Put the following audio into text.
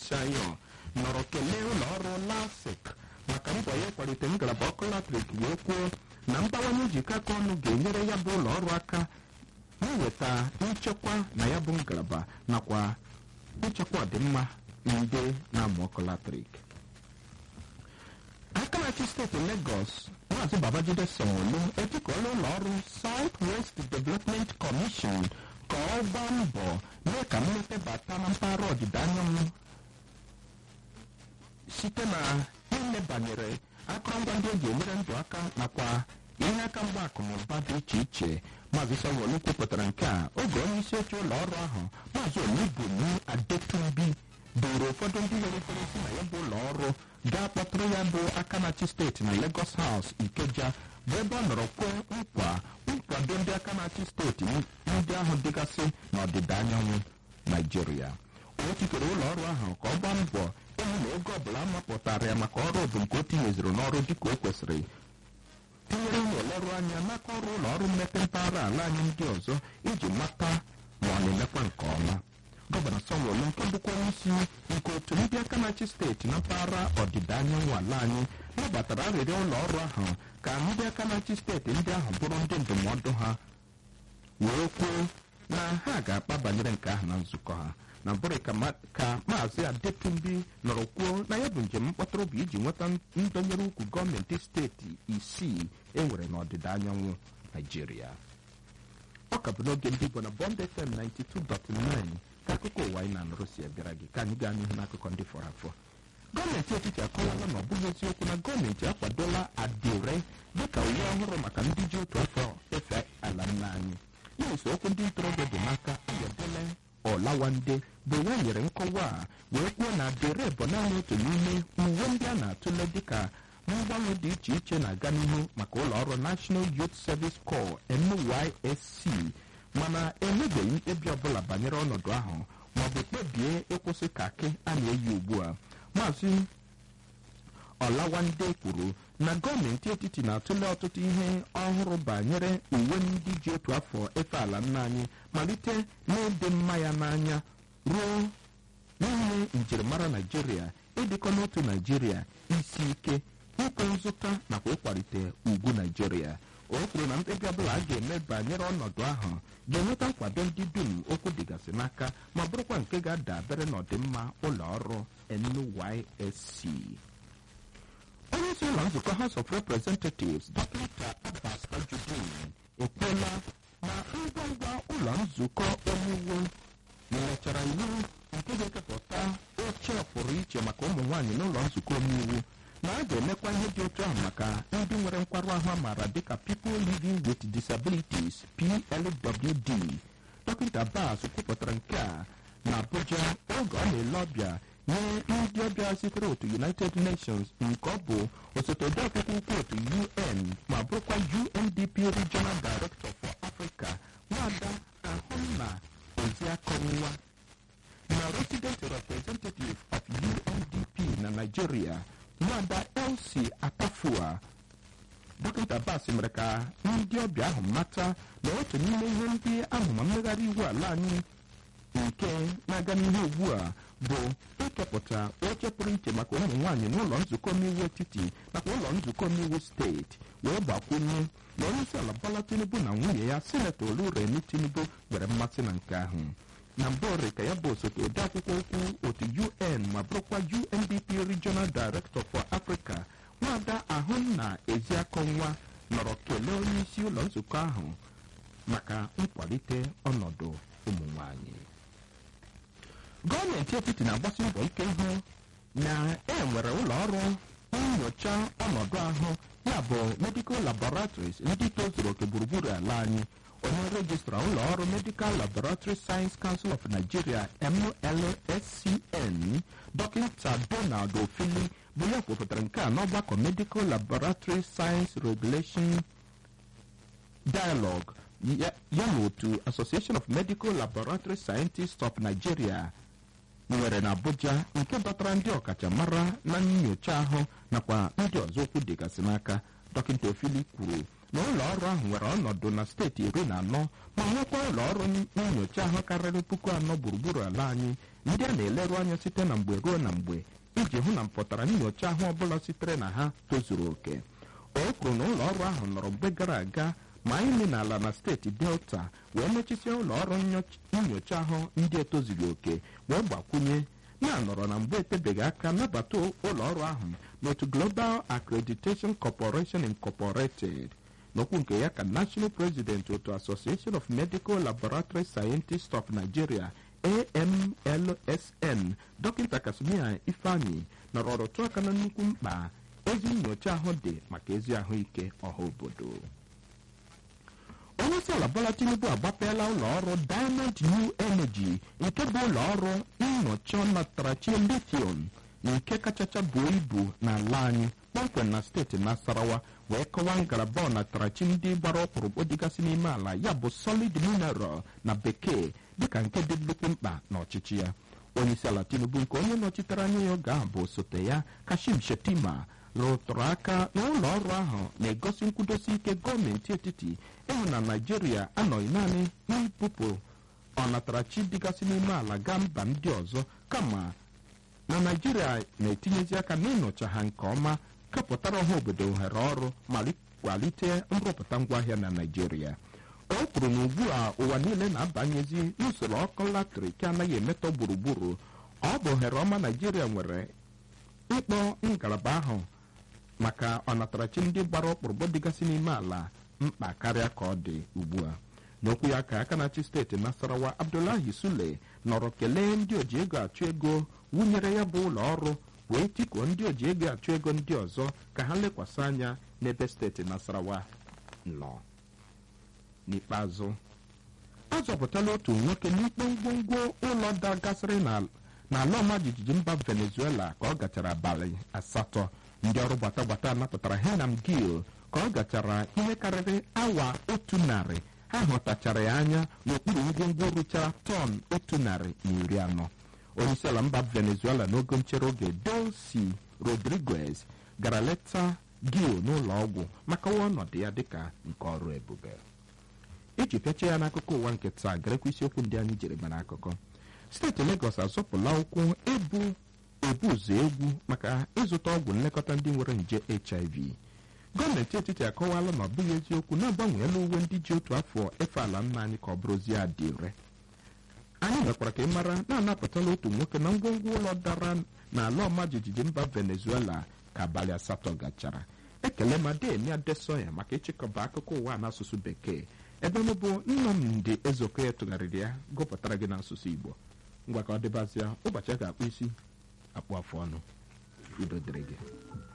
Ifeanyi nọrọ kelee ụlọ ọrụ LASIK maka mbọ ya ịkwalite ngalaba ọkụ latrik wee kwuo na mbawanye njikọ aka ọnụ ga-enyere ya bụ ụlọ ọrụ aka iweta nchekwa na ya bụ ngalaba nakwa nchekwa ọdịmma ndị na-amụ ọkụ latrik. aka na-achị steeti Lagos Maazị Babajide Sanwo-Olu etikọọla ụlọ ọrụ South West Development Commission ka ọ gbaa mbọ mee ka mmepe bata na mpaghara ọdịda anyanwụ site na ilebanyere akụrụngwa ndị eji enyere ndụ aka nakwa ihe aka mgba akụ na ụba dị iche iche. Maazị Sanwo-Olu kwupụtara nke a oge onye isi oche ụlọ ọrụ ahụ Maazị Olubunmi Adetumbi duru ụfọdụ ndị nwere si na ya bụ ụlọ ọrụ gaa kpọtụrụ ya bụ aka na-achị steeti na Lagos House Ikeja bụ ebe ọ nọrọ kwee nkwado ndị aka na-achị steeti ndị ahụ dịgasị n'ọdịda anyanwụ Naijiria. O tikere ụlọ ọrụ ahụ ka ọ gbaa mbọ ịhụ na oge ọbụla amapụtara ya maka ọrụ bụ nke o tinyeziri n'ọrụ dịka o kwesịrị, tinyere ụlọ ọrụ anya n'aka ọrụ ụlọ ọrụ mmepe mpaghara ala anyị ndị ọzọ iji mata ma ọ na-emekwa nke ọma. Gọvanọ Sanwo-Olu nke bụkwa onyeisi nke otu ndị aka na-achị steeti na mpaghara ọdịda anyanwụ ala anyị nabatara arịrịọ ụlọ ọrụ ahụ ka ndị aka na-achị steeti ndị ahụ bụrụ ndị ndụmọdụ ha wee kwuo na ha ga-akpa banyere nke ahụ na nzukọ ha. Na mbụrụ ka Maazị Adetumbi nọrọ kwuo na ya bụ njem mkpọtụrụ bụ iji nweta ndonyere ukwu gọọmenti steeti 6 enwere n'ọdịda anyanwụ Naijiria. Ọ ka bụ n'oge ndị Igbo na Bond FM 92.9 ka akụkọ ụwa anyị na-anụrụ si abịara gị ka anyị gaa n'ihu n'akụkọ ndị fọrọ afọ. Gọọmenti etiti akọwala na ọ bụghị eziokwu na gọọmenti akwadola adịre dịka uwe ọhụrụ maka ndị ji otu afọ efe ala nna anyị. Na-eso okwu ndị ntorobịa dị n'aka Ayọdele Ọlawande bụ ya nyere nkọwa a wee kwuo na adịre bụ naanị otu n'ime uwe ndị a na-atụle dịka mgbanwe dị iche iche na-aga n'ihu maka ụlọ ọrụ National Youth Service Corps NYSC, mana emebeghị mkpebi ọbụla banyere ọnọdụ ahụ maọbụ kpebie ịkwụsị kakị a na-eyi ugbu a. Maazị Ọlawande kwuru na gọọmenti etiti na-atụle ọtụtụ ihe ọhụrụ banyere uwe ndị ji otu afọ efe ala nna anyị, malite n'ịdị mma ya n'anya ruo n'inye njirimara Naijiria, ịdịkọ n'otu Naijiria, isi ike, ikwe nzụta nakwa ịkwalite ugwu Naijiria. O kwuru na mkpebi ọbụla a ga-eme banyere ọnọdụ ahụ ga-enweta nkwado ndị dum okwu dịgasị n'aka ma bụrụkwa nke ga-adabere n'ọdịmma ụlọ ọrụ NYSC. Onye isi ụlọ nzukọ House of Representatives Dr. Abbas Tajudeen ekwuola na ngwa ụlọ nzukọ omeiwu nyechara iwu nke ga-ekepụta oche pụrụ iche maka ụmụ nwaanyị n'ụlọ nzukọ omeiwu na a ga-emekwa ihe dị otu ahụ maka ndị nwere nkwarụ ahụ amaara dịka People Living with Disabilities PLWD. Dr. Abbas kwupụtara nke a na Abuja oge ọ na-ele ọbịa nye ndị ọbịa sitere otu United Nations nke ọ bụ osote odeakwụkwọ ukwu otu UN ma bụrụkwa UNDP Regional Director for Africa Nwada Ahụnna Eziakọnwa na Resident Representative of UNDP na Nigeria Nwada Elsie Atafua. Dr. Abbas mere ka ndị ọbịa ahụ mata na otu n'ime ihe ndị ahụma mmegharị iwu ala anyị nke na-aga n'ihu ugbu a bụ ikepụta oche pụrụ iche maka ụmụ nwaanyị n'ụlọ nzukọ omeiwu etiti nakwa ụlọ nzukọ omeiwu steeti, wee gbakwunye na onyeisi ala Bola Tinubu na nwunye ya Sinetọ Oluremi Tinubu nwere mmasị na nke ahụ. Na mbụ ka ya bụ osote odeakwụkwọ ukwu otu UN ma bụrụkwa UNDP Regional Director for Africa Nwada Ahụnna Eziakọnwa nọrọ kelee onye isi ụlọ nzukọ ahụ maka nkwalite ọnọdụ ụmụ nwaanyị. Gọọmenti etiti na-agbasi mbọ ike hụ na enwere ụlọ ọrụ nyocha ọnọdụ ahụ ya bụ Medical Laboratories ndị tozuru oke gburugburu ala anyị. Onye rejistra ụlọ ọrụ Medical Laboratory Science Council of Nigeria MLSCN Dr. Donald Ofili bụ ya kwupụtara nke a n'ọgbakọ Medical Laboratory Science Regulation Dialogue ya na otu Association of Medical Laboratory Scientists of Nigeria nwere na Abuja, nke batara ndị ọkachamara na nnyocha ahụ nakwa ndị ọzọ okwu dịgasị n'aka. Dr. Ofili kwuru na ụlọ ọrụ ahụ nwere ọnọdụ na steeti 14 ma nwekwa ụlọ ọrụ nnyocha ahụ karịrị 4,000 gburugburu ala anyị ndị a na-eleru anya site na mgbe ruo na mgbe iji hụ na mpụtara nnyocha ahụ ọbụla sitere na ha tozuru oke. O kwuru na ụlọ ọrụ ahụ nọrọ mgbe gara aga ma ime n'ala na steeti Delta wee mechisịa ụlọ ọrụ nnyocha ahụ ndị etozughị oke wee gbakwunye na-anọrọ na mgbe etebeghị aka nabata ụlọ ọrụ ahụ n'otu Global Accreditation Corporation Incorporated. N'okwu nke ya ka National President otu Association of Medical Laboratory Scientists of Nigeria AMLSN Dọkịta Kasmia Ifeanyi nọrọ ọrụtụ aka na nnukwu mkpa ezi nnyocha ahụ dị maka ezi ahụike ọha obodo. Onyeisi ala Bola Tinubu agbapeela ụlọ ọrụ Diamond New Energy nke bụ ụlọ ọrụ nnyocha ọnatarachi lithium nke kachacha buo ibu n'ala anyị kpọmkwem na steeti Nasarawa wee kọwaa ngalaba ọnatarachi ndị gbara ọkpụrụkpụ dịgasị n'ime ala ya bụ solid mineral na bekee dịka nke dị nnukwu mkpa n'ọchịchị ya. Onyeisi ala Tinubu nke onye nọchitere anya ya oge ahụ bụ osote ya Kashim Shettima rụtụrụ aka na ụlọ ọrụ ahụ na-egosi nkwudosi ike gọọmenti etiti ịhụ na Naịjirịa anọghị naanị n'ibupụ ọnatarachi dịgasị n'ime ala gaa mba ndị ọzọ kama na Naịjirịa na-etinyezi aka n'ịnyocha ha nke ọma kepụtara ọha obodo ohere ọrụ ma kwalite nrụpụta ngwaahịa na Naịjirịa. O kwuru na ugbu a ụwa niile na-abanyezi n'usoro ọkụ latrik anaghị emetọ gburugburu. Ọ bụ ohere ọma Naịjirịa nwere ịkpọ ngalaba ahụ maka ọnatarachi ndị gbara ọkpụrụkpụ dịgasị n'ime ala mkpa karịa ka ọ dị ugbu a. N'okwu ya ka aka na-achị steeti Nasarawa Abdullahi Sule nọrọ kelee ndị oji ego achụ ego wụnyere ya bụ ụlọ ọrụ wee tikuo ndị oji ego achụ ego ndị ọzọ ka ha lekwasị anya n'ebe steeti Nasarawa nọ. N'ikpeazụ, a zọpụtala otu nwoke n'ikpe ngwongwo ụlọ dagasịrị n'ala ọma jijiji mba Venezuela ka ọ gachara abalị 8. Ndị ọrụ gbatagbata napụtara Henam Gil ka ọ gachara ihe karịrị awa 100. Ha hụtachara ya anya n'okpuru ngwongwo ruchara tọn 140. Onyeisiala mba Venezuela n'oge nchere oge Delcy Rodriguez gara leta Gil n'ụlọ ọgwụ maka ọnọdụ ya dịka nke ọrụ ebube. Iji pịachie ya n'akụkọ ụwa nke taa, garekwa isiokwu ndị anyị jiri mara akụkọ. Steeti Lagos azọpụla ụkwụ ebu ụzọ egwu maka ịzụta ọgwụ nlekọta ndị nwere nje HIV. Gọọmenti etiti akọwala na ọ bụghị eziokwu na-agbanweela uwe ndị ji otu afọ efe ala nna anyị ka ọ bụrụzie adị ire. Anyị mekwara ka ị mara na-anapụtala otu nwoke na ngwongwo ụlọ dara n'ala ọma jijiji mba Venezuela ka abalị 8 gachara. Ekele ma Demi Adesoya maka ịchịkọba akụkọ ụwa n'asụsụ Bekee, ebe m bụ Nnamdi Ezeokoye tụgharịrị ya gụpụtara gị n'asụsụ Igbo. Ngwa ka ọ dịbazịa ụbọchị a ga-akpụ isi akpụ afụ ọnụ. Udo dịrị gị.